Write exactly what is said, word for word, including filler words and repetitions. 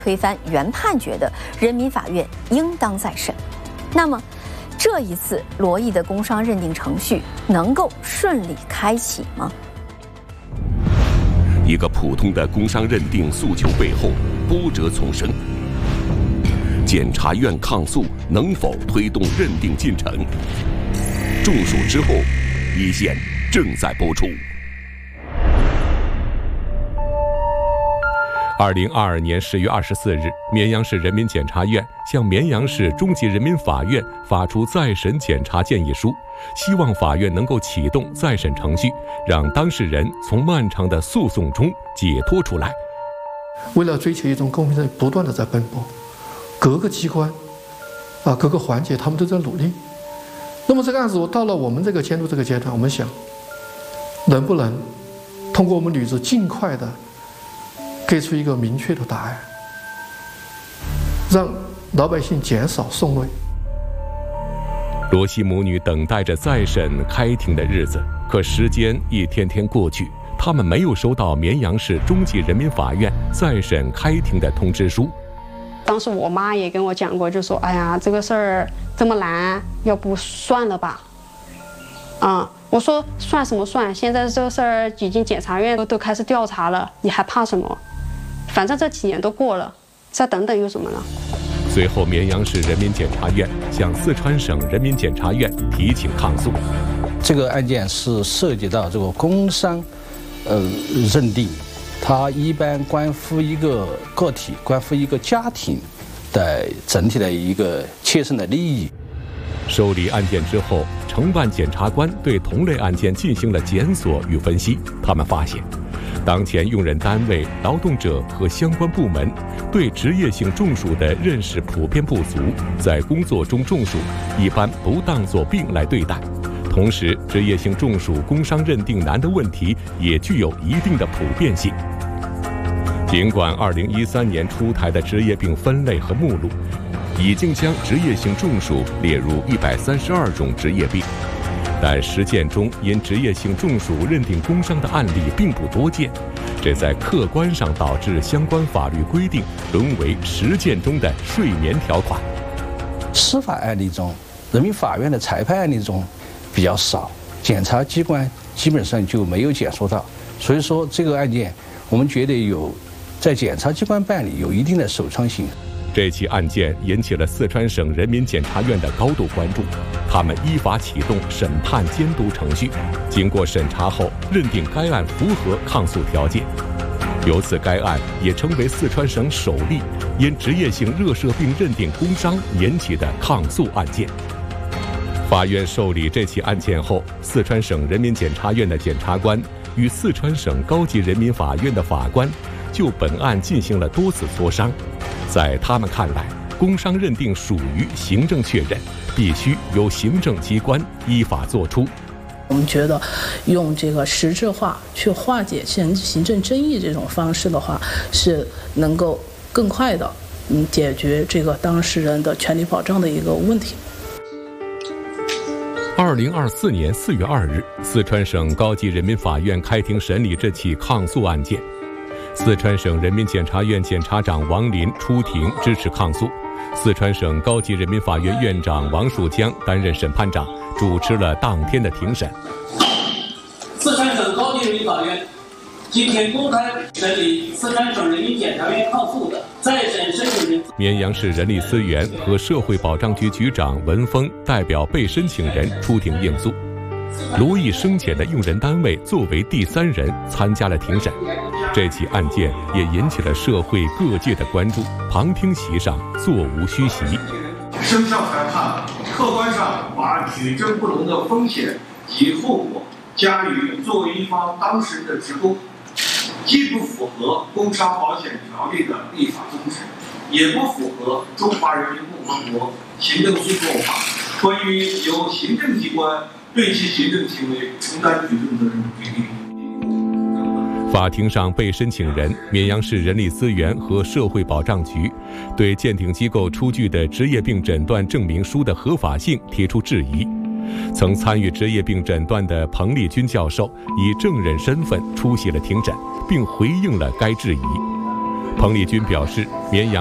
推翻原判决的人民法院应当再审。那么，这一次罗毅的工伤认定程序能够顺利开启吗？ 一个普通的工伤认定诉求背后，波折丛生。检察院抗诉能否推动认定进程？中暑之后，一线正在播出。二零二二年十月二十四日，绵阳市人民检察院向绵阳市中级人民法院发出再审检察建议书，希望法院能够启动再审程序，让当事人从漫长的诉讼中解脱出来。 为了追求一种公平正义，不断的在奔波，各个机关啊，各个环节他们都在努力。那么这个案子我到了我们这个监督这个阶段，我们想能不能通过我们女子尽快的给出一个明确的答案，让老百姓减少送累。 罗西母女等待着再审开庭的日子，可时间一天天过去，他们没有收到绵阳市中级人民法院再审开庭的通知书。 当时我妈也跟我讲过，就说：“哎呀，这个事儿这么难，要不算了吧？”啊、嗯，我说算什么算？现在这个事儿已经检察院都都开始调查了，你还怕什么？反正这几年都过了，再等等有什么呢？ 随后，绵阳市人民检察院向四川省人民检察院提请抗诉。 这个案件是涉及到这个工伤，呃，认定，它一般关乎一个个体、关乎一个家庭的整体的一个切身的利益。 受理案件之后，承办检察官对同类案件进行了检索与分析，他们发现，当前用人单位、劳动者和相关部门对职业性中暑的认识普遍不足，在工作中中暑一般不当作病来对待。同时，职业性中暑工伤认定难的问题也具有一定的普遍性。尽管二零一三年出台的职业病分类和目录已经将职业性中暑列入一百三十二种职业病，但实践中因职业性中暑认定工伤的案例并不多见，这在客观上导致相关法律规定沦为实践中的睡眠条款。 司法案例中，人民法院的裁判案例中比较少，检察机关基本上就没有检索到，所以说这个案件我们觉得有在检察机关办理有一定的首创性。 这起案件引起了四川省人民检察院的高度关注，他们依法启动审判监督程序，经过审查后认定该案符合抗诉条件，由此该案也成为四川省首例因职业性热射病认定工伤引起的抗诉案件。法院受理这起案件后，四川省人民检察院的检察官与四川省高级人民法院的法官就本案进行了多次磋商。在他们看来，工伤认定属于行政确认，必须由行政机关依法作出。 我们觉得用这个实质化去化解行行政争议这种方式的话，是能够更快的嗯解决这个当事人的权利保障的一个问题。 二零二四年四月二日，四川省高级人民法院开庭审理这起抗诉案件。四川省人民检察院检察长王林出庭支持抗诉，四川省高级人民法院院长王树江担任审判长，主持了当天的庭审。 四川省高级人民法院今天公开审理四川省人民检察院抗诉的再审申请人。 绵阳市人力资源和社会保障局局长文峰代表被申请人出庭应诉。罗毅生前的用人单位作为第三人参加了庭审，这起案件也引起了社会各界的关注。旁听席上座无虚席。 生效裁判客观上把举证不能的风险及后果加于作为一方当事人的职工，既不符合工伤保险条例的立法宗旨，也不符合中华人民共和国行政诉讼法关于由行政机关对其行政行为承担举证责任的规定。 法庭上，被申请人绵阳市人力资源和社会保障局对鉴定机构出具的职业病诊断证明书的合法性提出质疑。曾参与职业病诊断的彭丽君教授以证人身份出席了庭审，并回应了该质疑。 彭丽君表示，绵阳